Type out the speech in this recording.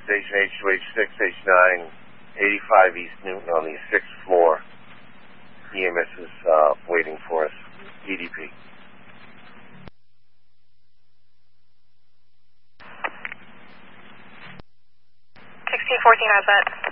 Station H2H6, H9, 85 East Newton on the 6th floor. EMS is waiting for us. EDP. 1614 has that.